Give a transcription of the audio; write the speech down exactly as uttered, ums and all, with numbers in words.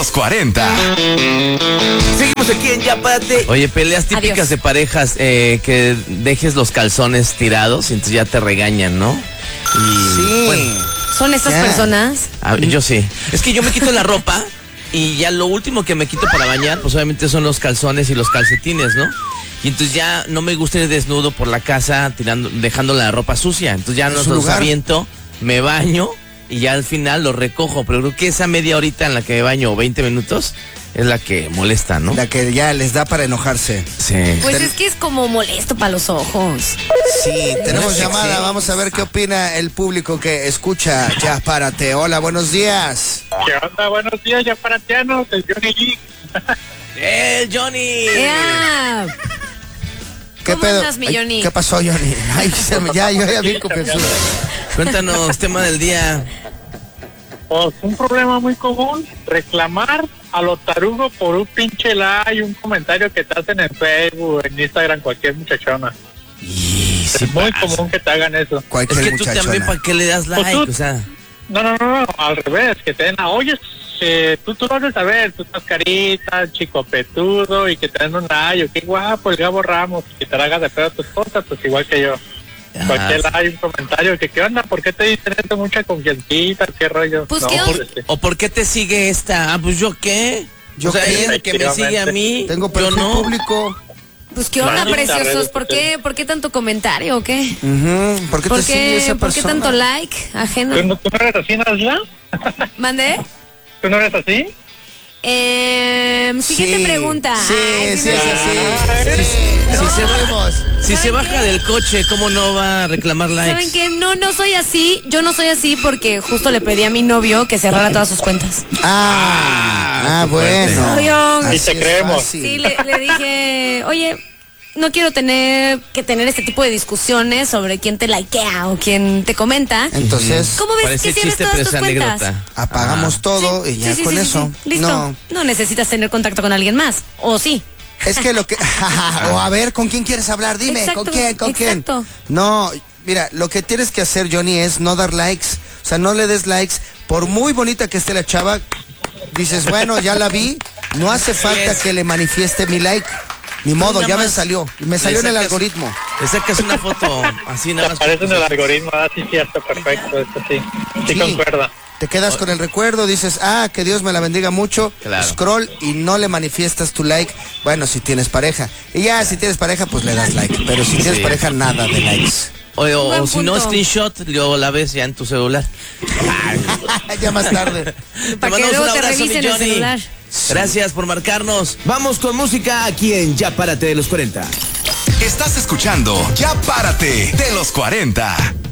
los cuarenta. Seguimos aquí en Ya Párate. Oye, peleas típicas Adiós. de parejas, eh, que dejes los calzones tirados y entonces ya te regañan, ¿no? Y, Sí. bueno, ¿Son estas Ya. personas? a- yo sí. Es que yo me quito la ropa y ya lo último que me quito para bañar, pues obviamente son los calzones y los calcetines, ¿no? Y entonces ya no me gusta ir desnudo por la casa tirando, dejando la ropa sucia. Entonces ya Es no su los lugar. aviento, me baño y ya al final los recojo. Pero creo que esa media horita en la que me baño, o veinte minutos, es la que molesta, ¿no? La que ya les da para enojarse. Sí. Pues es que es como molesto para los ojos. Sí, tenemos No es llamada. sexy. Vamos a ver qué opina el público que escucha Ya Párate. Hola, buenos días. ¿Qué onda? Buenos días, ya paratianos, el Johnny Geek. ¡Eh, Johnny! ¡Ea! ¿Qué ¿Cómo pedo? andas, mi Ay, Johnny? ¿Qué pasó, Johnny? Ay, se me- ya, yo ya vi confianzudo. Cuéntanos, tema del día. Pues un problema muy común, reclamar a los tarugos por un pinche like, un comentario que te hacen en Facebook, en Instagram, cualquier muchachona. Y sí Es muy pasa. común que te hagan eso. Es Cualquier que tú muchachona. también, ¿para qué le das Pues like? tú- O sea, No, no, no, no, al revés, que te den a, oye, eh, tú, tú lo vas a saber, tú estás carita, chico petudo, y que te den un like, qué guapo el Gabo Ramos, que te la hagas de pedo a tu esposa, pues igual que yo. Ah, Cualquier sí. like, un comentario, que qué onda, ¿por qué te dicen esto? Mucha confiancita, qué rollo. Pues, no, ¿qué onda? este, ¿o por qué te sigue esta? Ah, pues yo qué. ¿Yo o sea, qué? es el que me sigue a mí. Tengo yo perfil no. público. Pues qué onda, Claro. preciosos. ¿Por qué, ¿Por qué tanto comentario o qué? Ujú, ¿Por qué ¿Por te sigue qué, esa ¿por qué persona? tanto like ajeno? ¿Tú no, tú no eres así, Nasla? ¿Mandé? ¿Tú no eres así? Eh, siguiente Sí, pregunta. Sí, Ay, sí, me- es así. Ay, Si se, Sabemos. si se ¿Saben baja qué? del coche, ¿cómo no va a reclamar likes? ¿Saben qué? No, no soy así. Yo no soy así porque justo le pedí a mi novio que cerrara todas sus cuentas. Ah, ah, qué fuerte. bueno. Obvio. Así Y te es creemos. fácil. Sí, le, le dije, oye, no quiero tener que tener este tipo de discusiones sobre quién te likea o quién te comenta. Entonces, ¿Cómo ves Parece que cierres chiste, todas pero tus es cuentas? anécdota. apagamos todo y ya Sí, sí, con sí, sí, eso. sí. Listo. No. No. necesitas tener contacto con alguien más. ¿O sí? Es que lo que. O a ver, ¿con quién quieres hablar? Dime, Exacto, ¿con quién? ¿Con exacto. quién? No, mira, lo que tienes que hacer, Johnny, es no dar likes. O sea, no le des likes. Por muy bonita que esté la chava, dices, bueno, ya la vi. No hace falta que le manifieste mi like. Ni modo, nada ya me más salió. Me le salió en el sacas- algoritmo. Le sacas una foto así nada Te más. aparece en el algoritmo, ah, sí, cierto, perfecto, esto sí. Sí, Sí. concuerda. Te quedas con el recuerdo, dices, ah, que Dios me la bendiga mucho, Claro. scroll y no le manifiestas tu like. Bueno, si tienes pareja. Y ya, si tienes pareja, pues le das like. Pero si tienes Sí. pareja, nada de likes. O, o- Buen o si no, punto. screenshot, luego la ves ya en tu celular. Ya más tarde. Para que mandamos luego un te abrazo, mi revisen el Johnny. celular. Gracias por marcarnos. Vamos con música aquí en Ya Párate de los cuarenta. Estás escuchando Ya Párate de los cuarenta.